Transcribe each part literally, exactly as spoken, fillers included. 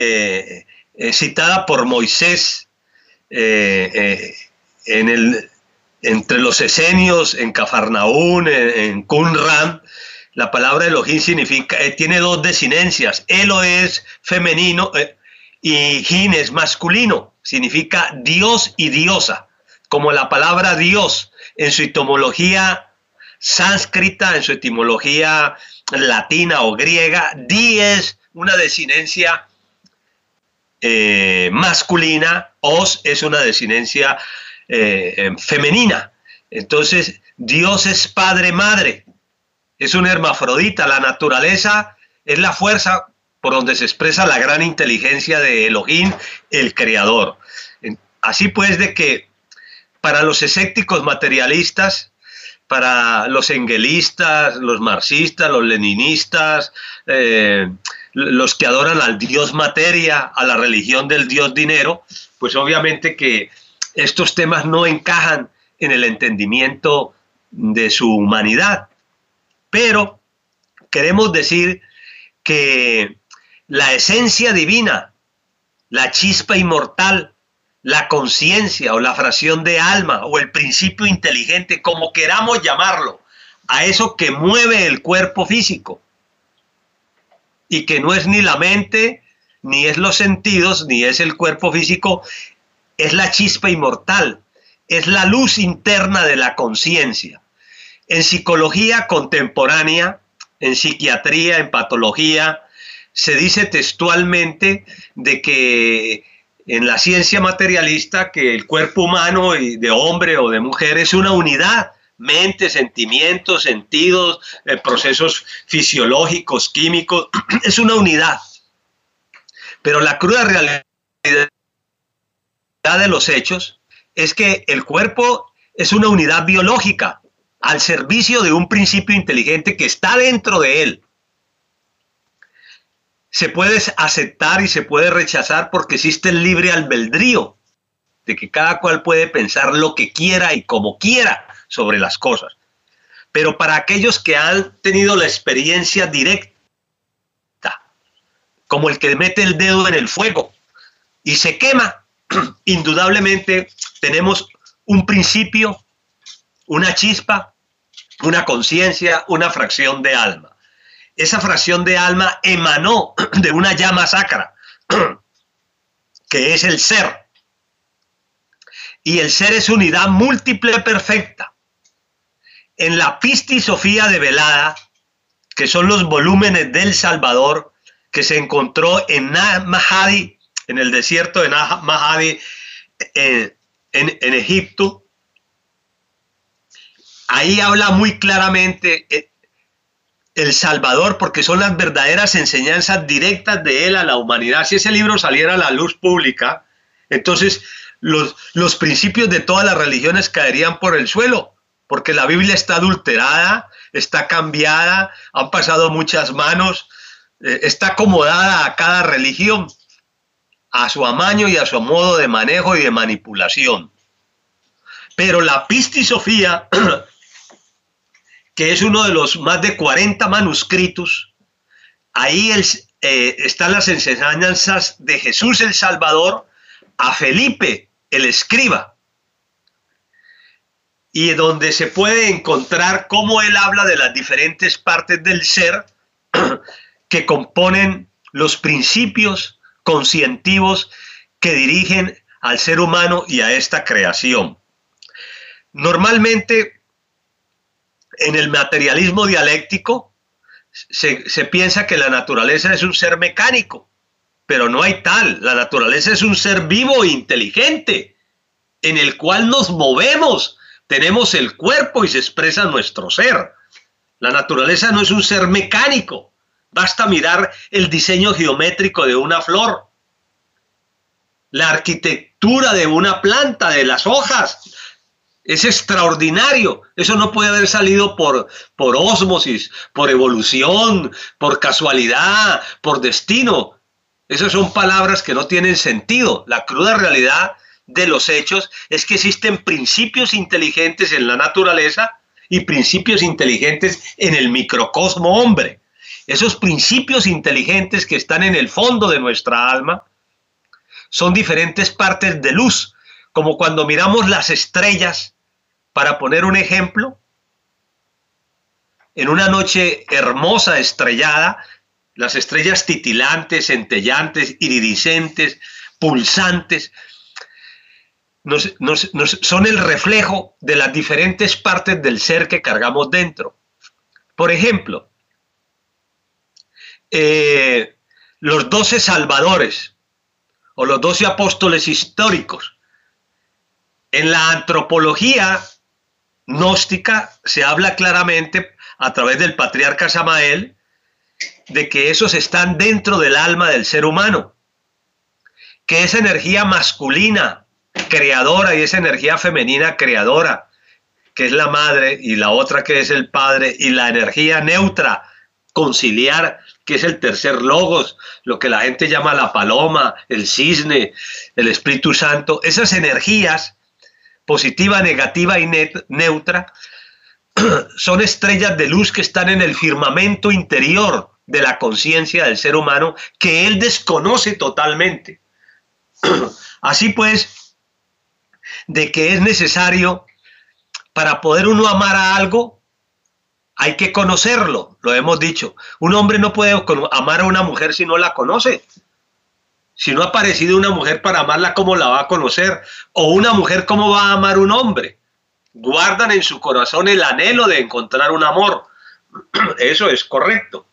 eh, eh, citada por Moisés eh, eh, en el, entre los esenios, en Cafarnaún, en, en Qumran. La palabra Elohim significa, eh, tiene dos desinencias. Elo es femenino eh, y Hin es masculino. Significa Dios y diosa. Como la palabra Dios en su etimología sánscrita, en su etimología latina o griega, Di es una desinencia eh, masculina, Os es una desinencia eh, femenina. Entonces, Dios es padre, madre. Es un hermafrodita. La naturaleza es la fuerza por donde se expresa la gran inteligencia de Elohim, el creador. Así pues, de que para los escépticos materialistas, para los engelistas, los marxistas, los leninistas, eh, los que adoran al Dios materia, a la religión del Dios dinero, pues obviamente que estos temas no encajan en el entendimiento de su humanidad. Pero queremos decir que la esencia divina, la chispa inmortal, la conciencia o la fracción de alma o el principio inteligente, como queramos llamarlo, a eso que mueve el cuerpo físico y que no es ni la mente, ni es los sentidos, ni es el cuerpo físico, es la chispa inmortal, es la luz interna de la conciencia. En psicología contemporánea, en psiquiatría, en patología, se dice textualmente de que en la ciencia materialista que el cuerpo humano y de hombre o de mujer es una unidad, mente, sentimientos, sentidos, eh, procesos fisiológicos, químicos, es una unidad. Pero la cruda realidad de los hechos es que el cuerpo es una unidad biológica al servicio de un principio inteligente que está dentro de él. Se puede aceptar y se puede rechazar porque existe el libre albedrío, de que cada cual puede pensar lo que quiera y como quiera sobre las cosas. Pero para aquellos que han tenido la experiencia directa, como el que mete el dedo en el fuego y se quema, indudablemente tenemos un principio, una chispa, una conciencia, una fracción de alma. Esa fracción de alma emanó de una llama sacra, que es el ser. Y el ser es unidad múltiple perfecta. En la Pistisofía develada, que son los volúmenes del Salvador, que se encontró en Nag Hammadi, en el desierto de Nag Hammadi, en, en, en Egipto, ahí habla muy claramente el Salvador, porque son las verdaderas enseñanzas directas de él a la humanidad. Si ese libro saliera a la luz pública, entonces los, los principios de todas las religiones caerían por el suelo, porque la Biblia está adulterada, está cambiada, han pasado muchas manos, eh, está acomodada a cada religión, a su amaño y a su modo de manejo y de manipulación. Pero la Pistisofía, que es uno de los más de cuarenta manuscritos, ahí el, eh, están las enseñanzas de Jesús el Salvador a Felipe el escriba, y donde se puede encontrar cómo él habla de las diferentes partes del ser que componen los principios conscientivos que dirigen al ser humano y a esta creación. Normalmente, en el materialismo dialéctico se, se piensa que la naturaleza es un ser mecánico, pero no hay tal. La naturaleza es un ser vivo e inteligente, en el cual nos movemos, tenemos el cuerpo y se expresa nuestro ser. La naturaleza no es un ser mecánico, basta mirar el diseño geométrico de una flor, la arquitectura de una planta, de las hojas. Es extraordinario. Eso no puede haber salido por, por ósmosis, por evolución, por casualidad, por destino. Esas son palabras que no tienen sentido. La cruda realidad de los hechos es que existen principios inteligentes en la naturaleza y principios inteligentes en el microcosmo hombre. Esos principios inteligentes que están en el fondo de nuestra alma son diferentes partes de luz, como cuando miramos las estrellas, para poner un ejemplo, en una noche hermosa estrellada, las estrellas titilantes, centellantes, iridiscentes, pulsantes, nos, nos, nos, son el reflejo de las diferentes partes del ser que cargamos dentro. Por ejemplo, eh, los doce salvadores o los doce apóstoles históricos. En la antropología gnóstica se habla claramente a través del patriarca Samael de que esos están dentro del alma del ser humano, que esa energía masculina creadora y esa energía femenina creadora, que es la madre, y la otra que es el padre, y la energía neutra conciliar, que es el tercer logos, lo que la gente llama la paloma, el cisne, el Espíritu Santo, esas energías positiva, negativa y net, neutra, son estrellas de luz que están en el firmamento interior de la conciencia del ser humano, que él desconoce totalmente. Así pues, de que es necesario, para poder uno amar a algo, hay que conocerlo, lo hemos dicho. Un hombre no puede amar a una mujer si no la conoce. Si no ha aparecido una mujer para amarla, ¿cómo la va a conocer? O una mujer, ¿cómo va a amar un hombre? Guardan en su corazón el anhelo de encontrar un amor. Eso es correcto.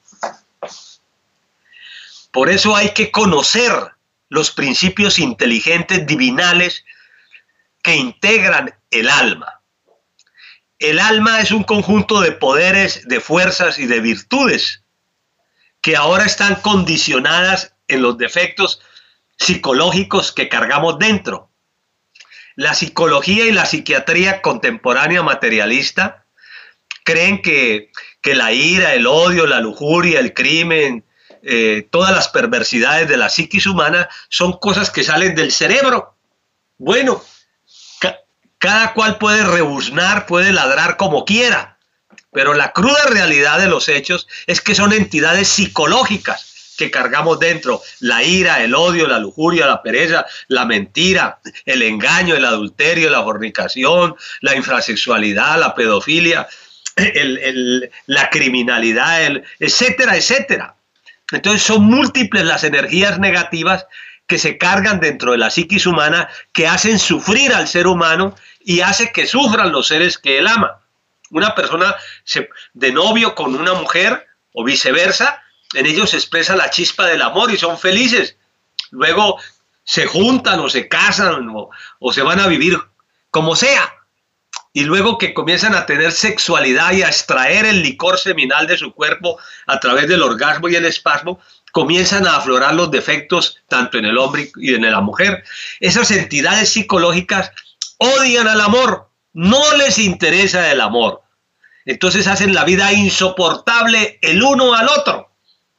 Por eso hay que conocer los principios inteligentes divinales que integran el alma. El alma es un conjunto de poderes, de fuerzas y de virtudes que ahora están condicionadas en los defectos psicológicos que cargamos dentro. La psicología y la psiquiatría contemporánea materialista creen que, que la ira, el odio, la lujuria, el crimen, eh, todas las perversidades de la psiquis humana son cosas que salen del cerebro. Bueno, ca cada cual puede rebuznar, puede ladrar como quiera, pero la cruda realidad de los hechos es que son entidades psicológicas que cargamos dentro: la ira, el odio, la lujuria, la pereza, la mentira, el engaño, el adulterio, la fornicación, la infrasexualidad, la pedofilia, el, el, la criminalidad, el, etcétera, etcétera. Entonces son múltiples las energías negativas que se cargan dentro de la psiquis humana, que hacen sufrir al ser humano y hace que sufran los seres que él ama. Una persona se, de novio con una mujer o viceversa, en ellos se expresa la chispa del amor y son felices. Luego se juntan o se casan o, o se van a vivir como sea. Y luego que comienzan a tener sexualidad y a extraer el licor seminal de su cuerpo a través del orgasmo y el espasmo, comienzan a aflorar los defectos tanto en el hombre y en la mujer. Esas entidades psicológicas odian al amor, no les interesa el amor. Entonces hacen la vida insoportable el uno al otro.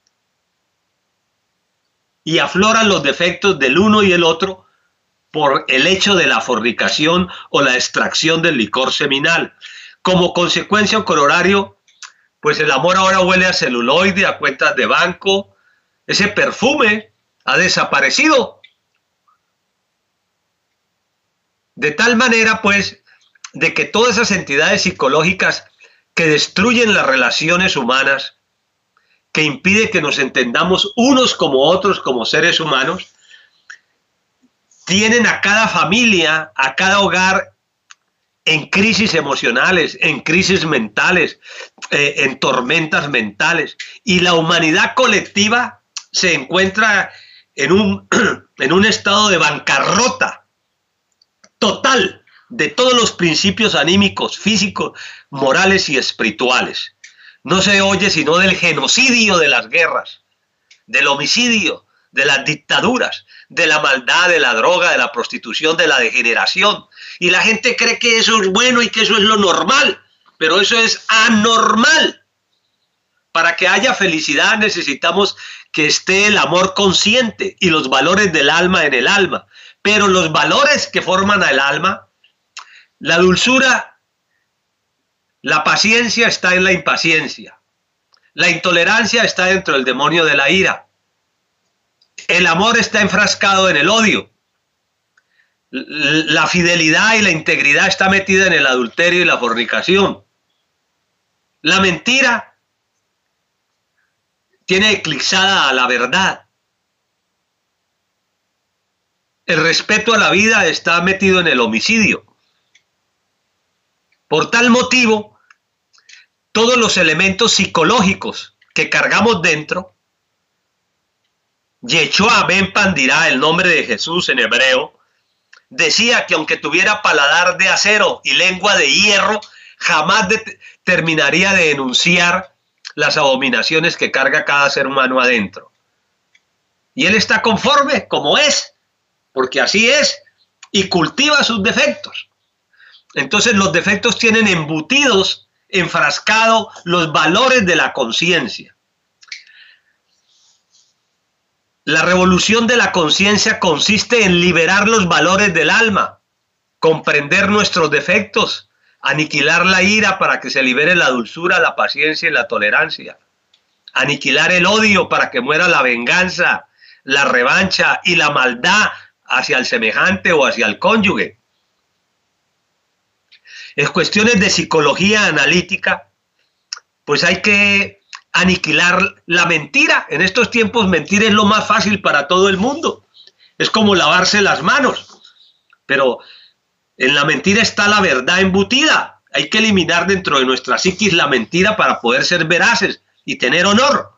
Y afloran los defectos del uno y el otro por el hecho de la fornicación o la extracción del licor seminal. Como consecuencia o corolario, pues el amor ahora huele a celuloide, a cuentas de banco. Ese perfume ha desaparecido. De tal manera, pues, de que todas esas entidades psicológicas que destruyen las relaciones humanas, que impide que nos entendamos unos como otros como seres humanos, tienen a cada familia, a cada hogar en crisis emocionales, en crisis mentales, eh, en tormentas mentales. Y la humanidad colectiva se encuentra en un, en un estado de bancarrota total de todos los principios anímicos, físicos, morales y espirituales. No se oye sino del genocidio de las guerras, del homicidio, de las dictaduras, de la maldad, de la droga, de la prostitución, de la degeneración. Y la gente cree que eso es bueno y que eso es lo normal, pero eso es anormal. Para que haya felicidad necesitamos que esté el amor consciente y los valores del alma en el alma. Pero los valores que forman al alma, la dulzura, la paciencia está en la impaciencia. La intolerancia está dentro del demonio de la ira. El amor está enfrascado en el odio. La fidelidad y la integridad está metida en el adulterio y la fornicación. La mentira tiene eclipsada a la verdad. El respeto a la vida está metido en el homicidio. Por tal motivo, todos los elementos psicológicos que cargamos dentro, Yeshua ben Pandirá, el nombre de Jesús en hebreo, decía que aunque tuviera paladar de acero y lengua de hierro, jamás de, terminaría de denunciar las abominaciones que carga cada ser humano adentro. Y él está conforme como es, porque así es, y cultiva sus defectos. Entonces los defectos tienen embutidos, enfrascados los valores de la conciencia. La revolución de la conciencia consiste en liberar los valores del alma, comprender nuestros defectos, aniquilar la ira para que se libere la dulzura, la paciencia y la tolerancia, aniquilar el odio para que muera la venganza, la revancha y la maldad hacia el semejante o hacia el cónyuge. En cuestiones de psicología analítica, pues hay que aniquilar la mentira. En estos tiempos mentir es lo más fácil para todo el mundo. Es como lavarse las manos. Pero en la mentira está la verdad embutida. Hay que eliminar dentro de nuestra psiquis la mentira para poder ser veraces y tener honor.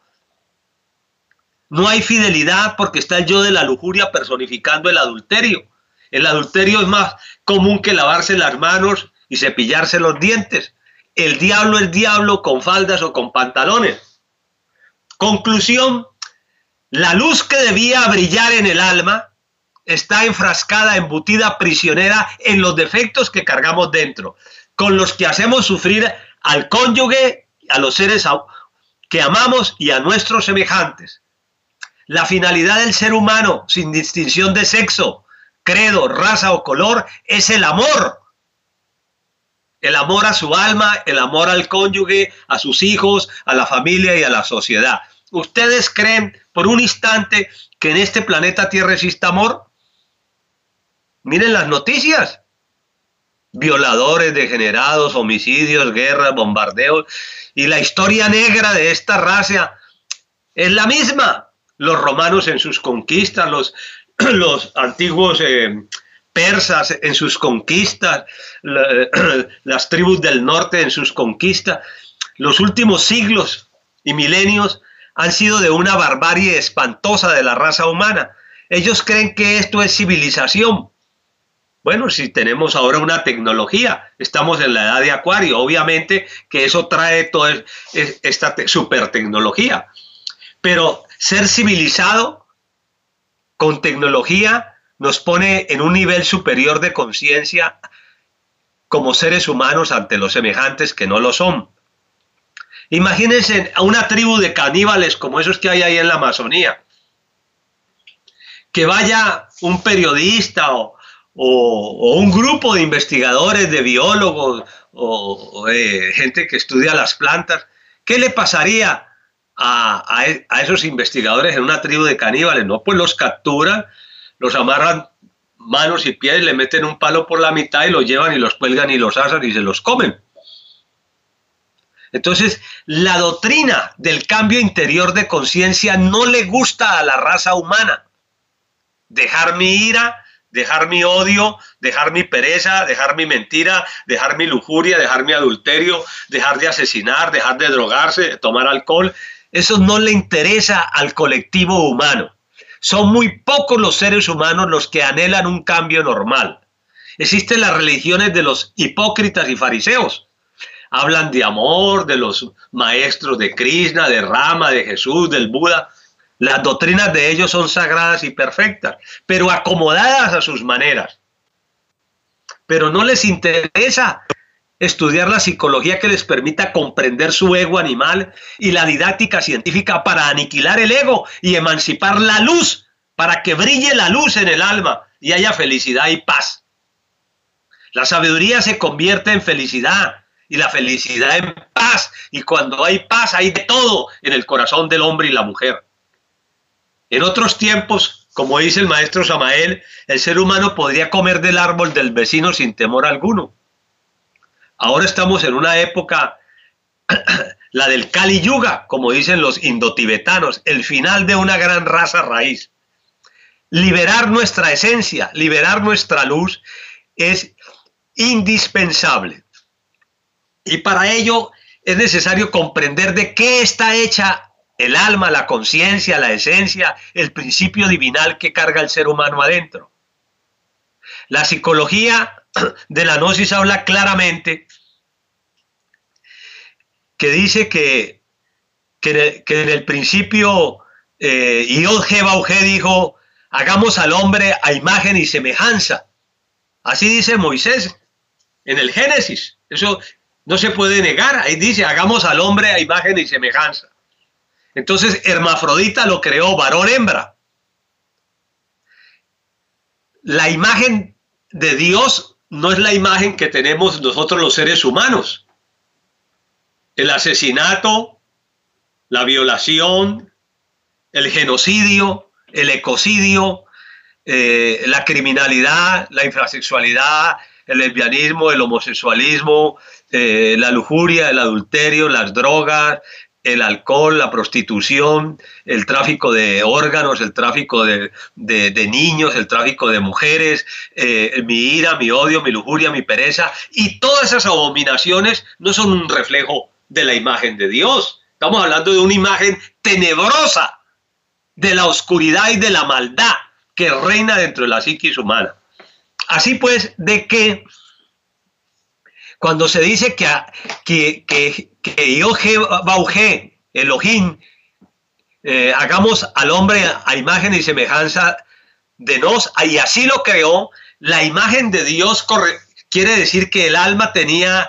No hay fidelidad porque está el yo de la lujuria personificando el adulterio. El adulterio es más común que lavarse las manos y cepillarse los dientes. El diablo es diablo con faldas o con pantalones. Conclusión, la luz que debía brillar en el alma está enfrascada, embutida, prisionera en los defectos que cargamos dentro, con los que hacemos sufrir al cónyuge, a los seres que amamos y a nuestros semejantes. La finalidad del ser humano, sin distinción de sexo, credo, raza o color, es el amor. El amor a su alma, el amor al cónyuge, a sus hijos, a la familia y a la sociedad. ¿Ustedes creen por un instante que en este planeta Tierra existe amor? Miren las noticias. Violadores, degenerados, homicidios, guerras, bombardeos. Y la historia negra de esta raza es la misma. Los romanos en sus conquistas, los, los antiguos eh, persas en sus conquistas, la, las tribus del norte en sus conquistas. Los últimos siglos y milenios han sido de una barbarie espantosa de la raza humana. Ellos creen que esto es civilización. Bueno, si tenemos ahora una tecnología, estamos en la edad de Acuario, obviamente que eso trae toda esta super tecnología. Pero ser civilizado con tecnología nos pone en un nivel superior de conciencia como seres humanos ante los semejantes que no lo son. Imagínense a una tribu de caníbales como esos que hay ahí en la Amazonía. Que vaya un periodista o, o, o un grupo de investigadores, de biólogos o, o de gente que estudia las plantas. ¿Qué le pasaría a, a, a esos investigadores en una tribu de caníbales? No, pues los capturan, los amarran manos y pies, le meten un palo por la mitad y los llevan y los cuelgan y los asan y se los comen. Entonces, la doctrina del cambio interior de conciencia no le gusta a la raza humana. Dejar mi ira, dejar mi odio, dejar mi pereza, dejar mi mentira, dejar mi lujuria, dejar mi adulterio, dejar de asesinar, dejar de drogarse, de tomar alcohol. Eso no le interesa al colectivo humano. Son muy pocos los seres humanos los que anhelan un cambio normal. Existen las religiones de los hipócritas y fariseos. Hablan de amor, de los maestros de Krishna, de Rama, de Jesús, del Buda. Las doctrinas de ellos son sagradas y perfectas, pero acomodadas a sus maneras. Pero no les interesa estudiar la psicología que les permita comprender su ego animal y la didáctica científica para aniquilar el ego y emancipar la luz, para que brille la luz en el alma y haya felicidad y paz. La sabiduría se convierte en felicidad y la felicidad en paz. Y cuando hay paz hay de todo en el corazón del hombre y la mujer. En otros tiempos, como dice el maestro Samael, el ser humano podría comer del árbol del vecino sin temor alguno. Ahora estamos en una época, la del Kali Yuga, como dicen los indotibetanos, el final de una gran raza raíz. Liberar nuestra esencia, liberar nuestra luz es indispensable. Y para ello es necesario comprender de qué está hecha el alma, la conciencia, la esencia, el principio divinal que carga el ser humano adentro. La psicología de la gnosis habla claramente que dice que, que, en, el, que en el principio eh, Yod-Heh-Vau-Heh dijo, hagamos al hombre a imagen y semejanza. Así dice Moisés en el Génesis. Eso no se puede negar. Ahí dice, hagamos al hombre a imagen y semejanza. Entonces, hermafrodita lo creó varón-hembra. La imagen de Dios no es la imagen que tenemos nosotros los seres humanos. El asesinato, la violación, el genocidio, el ecocidio, eh, la criminalidad, la infrasexualidad, el lesbianismo, el homosexualismo, eh, la lujuria, el adulterio, las drogas, el alcohol, la prostitución, el tráfico de órganos, el tráfico de, de, de niños, el tráfico de mujeres, eh, mi ira, mi odio, mi lujuria, mi pereza, y todas esas abominaciones no son un reflejo de la imagen de Dios. Estamos hablando de una imagen tenebrosa de la oscuridad y de la maldad que reina dentro de la psiquis humana. Así pues, de que cuando se dice que, que, que, que Yod-Heh-Vau-Heh, Elohim, eh, hagamos al hombre a imagen y semejanza de nos, y así lo creó, la imagen de Dios corre, quiere decir que el alma tenía,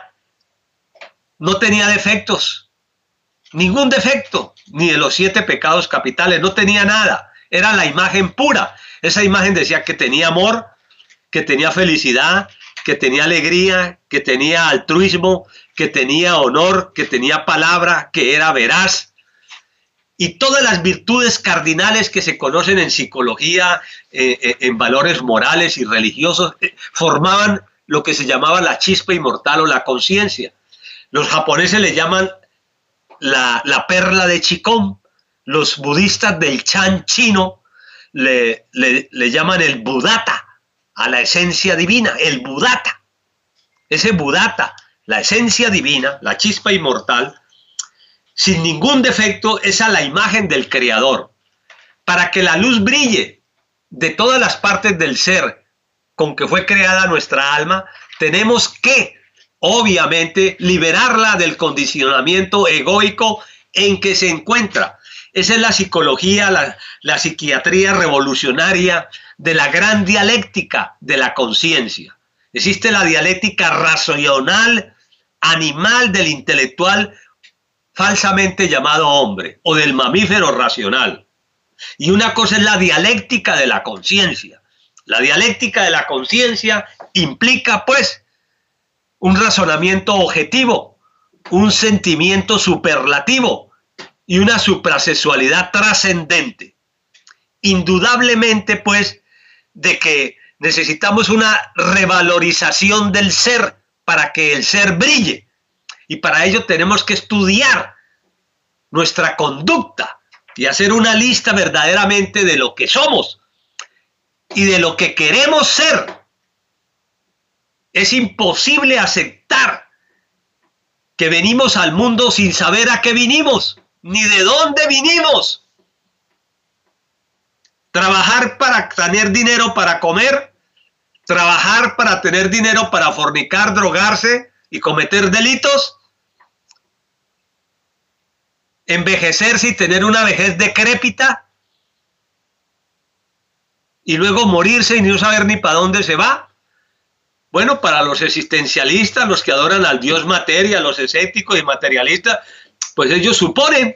no tenía defectos, ningún defecto, ni de los siete pecados capitales, no tenía nada, era la imagen pura. Esa imagen decía que tenía amor, que tenía felicidad, que tenía alegría, que tenía altruismo, que tenía honor, que tenía palabra, que era veraz. Y todas las virtudes cardinales que se conocen en psicología, eh, en valores morales y religiosos, eh, formaban lo que se llamaba la chispa inmortal o la conciencia. Los japoneses le llaman la, la perla de Chikón, los budistas del Chan chino le, le, le llaman el Buddhata, a la esencia divina, el Buddhata. Ese Buddhata, la esencia divina, la chispa inmortal, sin ningún defecto, es a la imagen del Creador. Para que la luz brille de todas las partes del ser con que fue creada nuestra alma, tenemos que, obviamente, liberarla del condicionamiento egoico en que se encuentra. Esa es la psicología, la, la psiquiatría revolucionaria de la gran dialéctica de la conciencia. Existe la dialéctica racional, animal del intelectual falsamente llamado hombre, o del mamífero racional. Y una cosa es la dialéctica de la conciencia. La dialéctica de la conciencia implica, pues, un razonamiento objetivo, un sentimiento superlativo y una suprasexualidad trascendente. Indudablemente, pues, de que necesitamos una revalorización del ser para que el ser brille. Y para ello tenemos que estudiar nuestra conducta y hacer una lista verdaderamente de lo que somos y de lo que queremos ser. Es imposible aceptar que venimos al mundo sin saber a qué vinimos, ni de dónde vinimos. Trabajar para tener dinero para comer, trabajar para tener dinero para fornicar, drogarse y cometer delitos, envejecerse y tener una vejez decrépita, y luego morirse y no saber ni para dónde se va. Bueno, para los existencialistas, los que adoran al Dios materia, los escépticos y materialistas, pues ellos suponen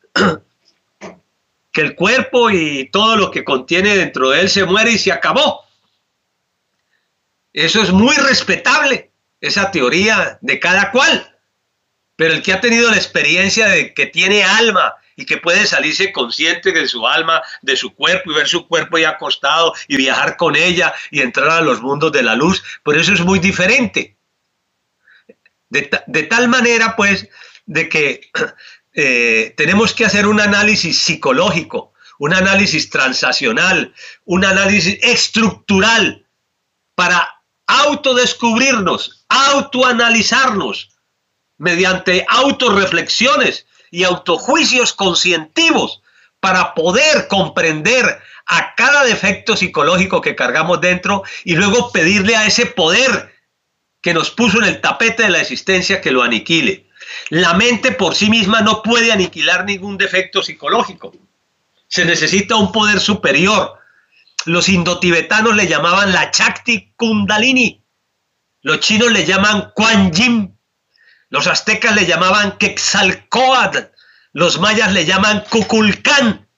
que el cuerpo y todo lo que contiene dentro de él se muere y se acabó. Eso es muy respetable, esa teoría de cada cual. Pero el que ha tenido la experiencia de que tiene alma y que puede salirse consciente de su alma, de su cuerpo, y ver su cuerpo ya acostado y viajar con ella y entrar a los mundos de la luz, por eso es muy diferente. De, ta de tal manera, pues, de que eh, tenemos que hacer un análisis psicológico, un análisis transaccional, un análisis estructural para autodescubrirnos, autoanalizarnos mediante autorreflexiones y autojuicios conscientivos para poder comprender a cada defecto psicológico que cargamos dentro y luego pedirle a ese poder que nos puso en el tapete de la existencia que lo aniquile. La mente por sí misma no puede aniquilar ningún defecto psicológico. Se necesita un poder superior. Los indotibetanos le llamaban la Chakti Kundalini. Los chinos le llaman Quan Yin. Los aztecas le llamaban Quetzalcóatl. Los mayas le llaman Kukulcán.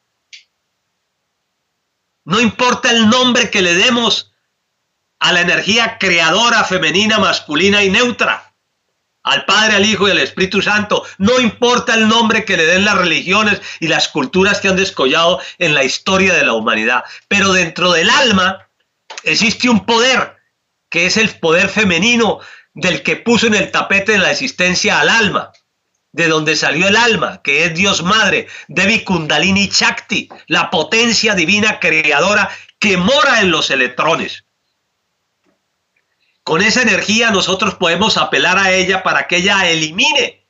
No importa el nombre que le demos a la energía creadora, femenina, masculina y neutra, al Padre, al Hijo y al Espíritu Santo, no importa el nombre que le den las religiones y las culturas que han descollado en la historia de la humanidad, pero dentro del alma existe un poder, que es el poder femenino del que puso en el tapete de la existencia al alma, de donde salió el alma, que es Dios Madre, Devi Kundalini Chakti, la potencia divina creadora que mora en los electrones. Con esa energía nosotros podemos apelar a ella para que ella elimine,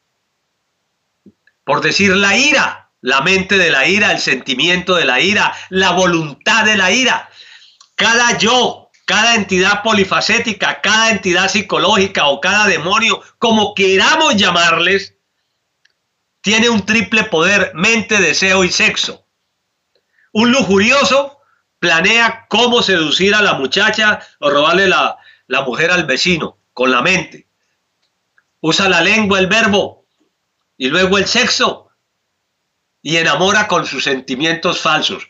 por decir, la ira, la mente de la ira, el sentimiento de la ira, la voluntad de la ira. Cada yo, cada entidad polifacética, cada entidad psicológica o cada demonio, como queramos llamarles, tiene un triple poder: mente, deseo y sexo. Un lujurioso planea cómo seducir a la muchacha o robarle la, la mujer al vecino con la mente. Usa la lengua, el verbo, y luego el sexo, y enamora con sus sentimientos falsos.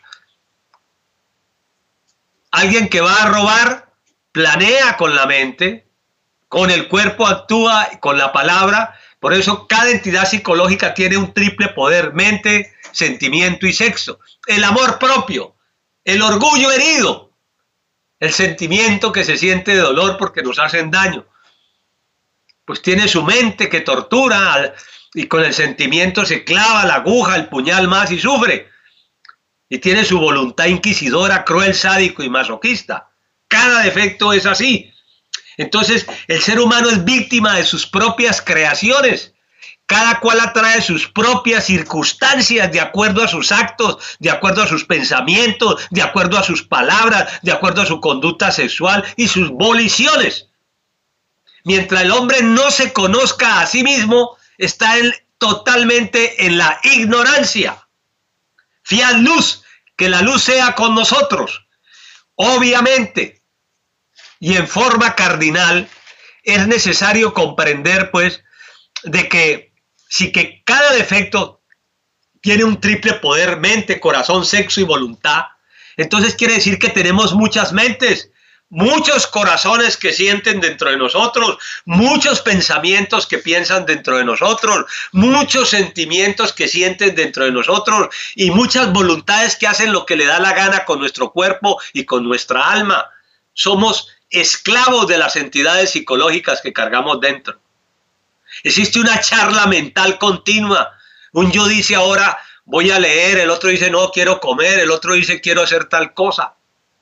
Alguien que va a robar planea con la mente, con el cuerpo actúa, con la palabra. Por eso cada entidad psicológica tiene un triple poder: mente, sentimiento y sexo. El amor propio, el orgullo herido, el sentimiento que se siente de dolor porque nos hacen daño, pues tiene su mente que tortura, y con el sentimiento se clava la aguja, el puñal más y sufre. Y tiene su voluntad inquisidora, cruel, sádico y masoquista. Cada defecto es así. Entonces, el ser humano es víctima de sus propias creaciones. Cada cual atrae sus propias circunstancias de acuerdo a sus actos, de acuerdo a sus pensamientos, de acuerdo a sus palabras, de acuerdo a su conducta sexual y sus voliciones. Mientras el hombre no se conozca a sí mismo, está él totalmente en la ignorancia. Fiat luz, que la luz sea con nosotros. Obviamente, y en forma cardinal, es necesario comprender, pues, de que si que cada defecto tiene un triple poder: mente, corazón, sexo y voluntad, entonces quiere decir que tenemos muchas mentes, muchos corazones que sienten dentro de nosotros, muchos pensamientos que piensan dentro de nosotros, muchos sentimientos que sienten dentro de nosotros y muchas voluntades que hacen lo que le da la gana con nuestro cuerpo y con nuestra alma. Somos esclavos de las entidades psicológicas que cargamos dentro. Existe una charla mental continua. Un yo dice ahora voy a leer, el otro dice no, quiero comer, el otro dice quiero hacer tal cosa.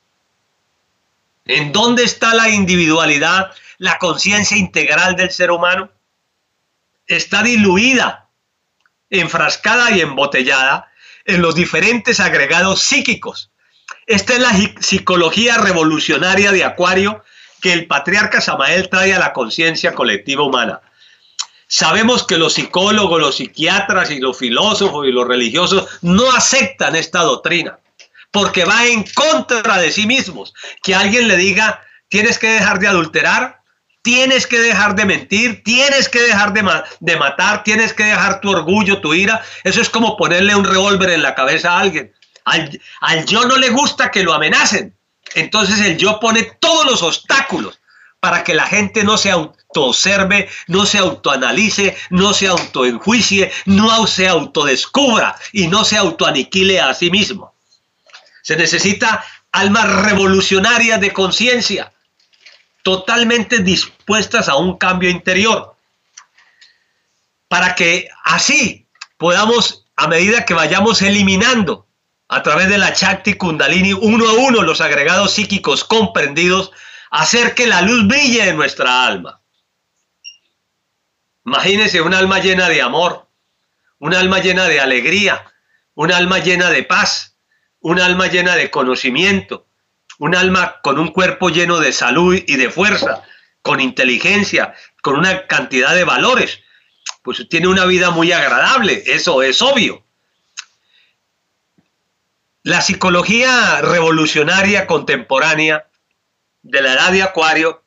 ¿En dónde está la individualidad, la conciencia integral del ser humano? Está diluida, enfrascada y embotellada en los diferentes agregados psíquicos. Esta es la psicología revolucionaria de Acuario que el patriarca Samael trae a la conciencia colectiva humana. Sabemos que los psicólogos, los psiquiatras y los filósofos y los religiosos no aceptan esta doctrina, porque va en contra de sí mismos. Que alguien le diga, tienes que dejar de adulterar, tienes que dejar de mentir, tienes que dejar de, ma de matar, tienes que dejar tu orgullo, tu ira. Eso es como ponerle un revólver en la cabeza a alguien. Al, al yo no le gusta que lo amenacen. Entonces el yo pone todos los obstáculos para que la gente no se autoobserve, no se autoanalice, no se autoenjuicie, no se autodescubra y no se autoaniquile a sí mismo. Se necesita almas revolucionarias de conciencia, totalmente dispuestas a un cambio interior, para que así podamos, a medida que vayamos eliminando a través de la Shakti Kundalini uno a uno los agregados psíquicos comprendidos, hacer que la luz brille en nuestra alma. Imagínense un alma llena de amor, un alma llena de alegría, un alma llena de paz, un alma llena de conocimiento, un alma con un cuerpo lleno de salud y de fuerza, con inteligencia, con una cantidad de valores. Pues tiene una vida muy agradable, eso es obvio. La psicología revolucionaria contemporánea de la edad de Acuario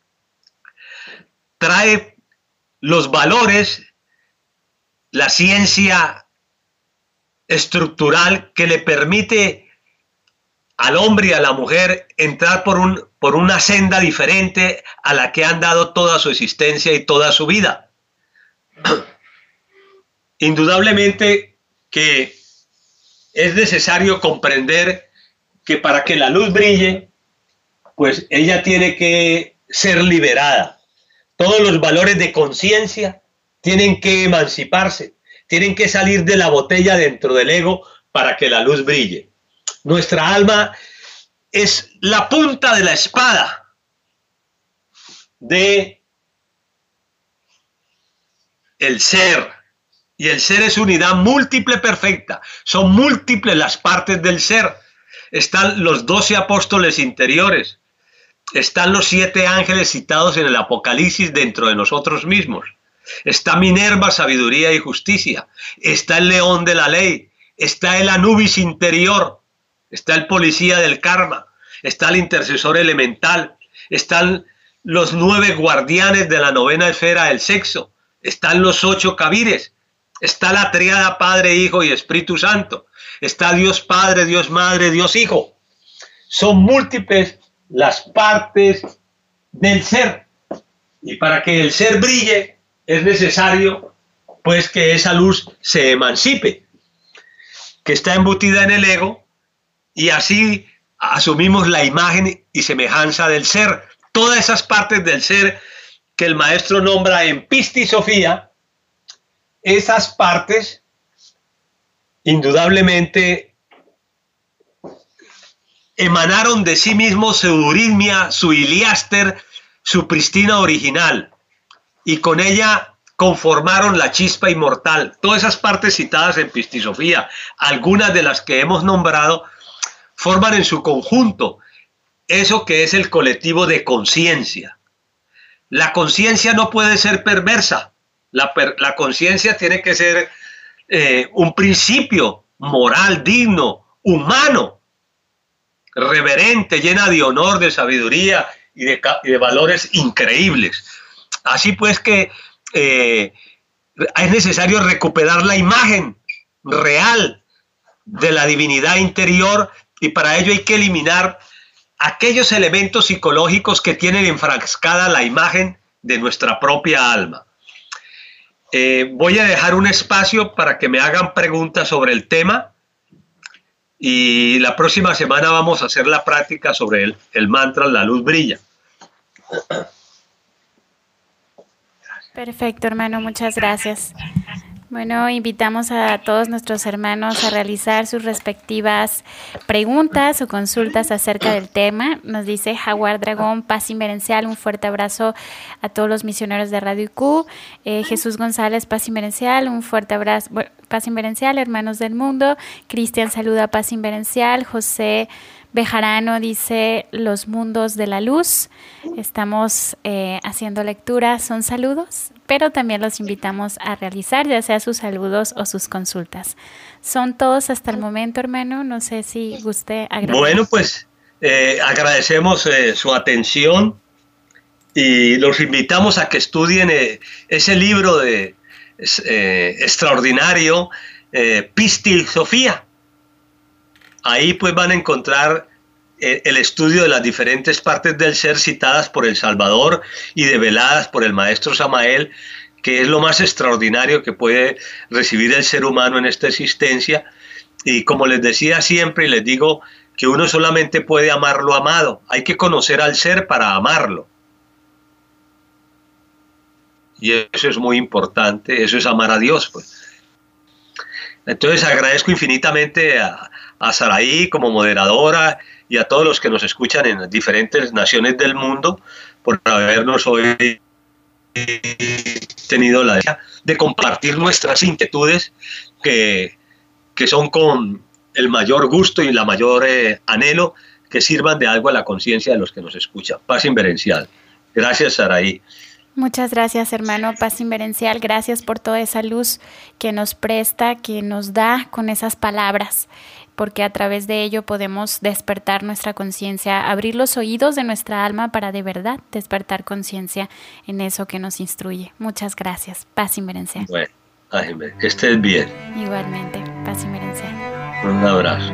trae los valores, la ciencia estructural que le permite al hombre y a la mujer entrar por, un, por una senda diferente a la que han dado toda su existencia y toda su vida. Indudablemente que es necesario comprender que para que la luz brille, pues ella tiene que ser liberada. Todos los valores de conciencia tienen que emanciparse, tienen que salir de la botella dentro del ego para que la luz brille. Nuestra alma es la punta de la espada de el ser. Y el ser es unidad múltiple perfecta. Son múltiples las partes del ser. Están los doce apóstoles interiores. Están los siete ángeles citados en el Apocalipsis dentro de nosotros mismos. Está Minerva, sabiduría y justicia. Está el león de la ley. Está el Anubis interior. Está el policía del karma. Está el intercesor elemental. Están los nueve guardianes de la novena esfera del sexo. Están los ocho Kabires. Está la triada Padre, Hijo y Espíritu Santo. Está Dios Padre, Dios Madre, Dios Hijo. Son múltiples las partes del ser. Y para que el ser brille es necesario pues que esa luz se emancipe, que está embutida en el ego, y así asumimos la imagen y semejanza del ser. Todas esas partes del ser que el maestro nombra en Pistisofía, esas partes indudablemente emanaron de sí mismos su euritmia, su iliáster, su pristina original, y con ella conformaron la chispa inmortal. Todas esas partes citadas en Pistisofía, algunas de las que hemos nombrado, forman en su conjunto eso que es el colectivo de conciencia. La conciencia no puede ser perversa. La, la conciencia tiene que ser eh, un principio moral, digno, humano, reverente, llena de honor, de sabiduría y de, y de valores increíbles. Así pues que eh, es necesario recuperar la imagen real de la divinidad interior, y para ello hay que eliminar aquellos elementos psicológicos que tienen enfrascada la imagen de nuestra propia alma. Eh, voy a dejar un espacio para que me hagan preguntas sobre el tema, y la próxima semana vamos a hacer la práctica sobre el, el mantra La Luz Brilla. Perfecto, hermano, muchas gracias. Bueno, invitamos a todos nuestros hermanos a realizar sus respectivas preguntas o consultas acerca del tema. Nos dice Jaguar Dragón, paz inmerencial, un fuerte abrazo a todos los misioneros de Radio I Q. Eh, Jesús González, paz inmerencial, un fuerte abrazo, bueno, paz inmerencial, hermanos del mundo. Cristian saluda, paz inmerencial. José Bejarano dice los mundos de la luz. Estamos eh, haciendo lectura, son saludos, pero también los invitamos a realizar ya sea sus saludos o sus consultas. Son todos hasta el momento, hermano, no sé si guste agregar. Bueno, pues eh, agradecemos eh, su atención y los invitamos a que estudien eh, ese libro de, eh, extraordinario, eh, Pistisofía. Ahí pues van a encontrar el estudio de las diferentes partes del ser citadas por el Salvador y develadas por el maestro Samael, que es lo más extraordinario que puede recibir el ser humano en esta existencia. Y como les decía siempre, y les digo que uno solamente puede amar lo amado, hay que conocer al ser para amarlo. Y eso es muy importante, eso es amar a Dios, pues. Entonces agradezco infinitamente a, a Saraí como moderadora y a todos los que nos escuchan en las diferentes naciones del mundo por habernos hoy tenido la idea de compartir nuestras inquietudes que, que son con el mayor gusto y la mayor eh, anhelo que sirvan de algo a la conciencia de los que nos escuchan. Paz inverencial. Gracias, Saraí. Muchas gracias, hermano Paz Inverencial. Gracias por toda esa luz que nos presta, que nos da con esas palabras, porque a través de ello podemos despertar nuestra conciencia, abrir los oídos de nuestra alma para de verdad despertar conciencia en eso que nos instruye. Muchas gracias. Paz Inverencial. Bueno, que estés bien. Igualmente, Paz Inverencial. Un abrazo.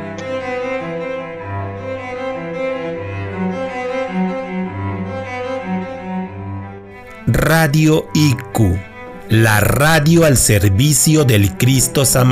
Radio I Q, la radio al servicio del Cristo Samael.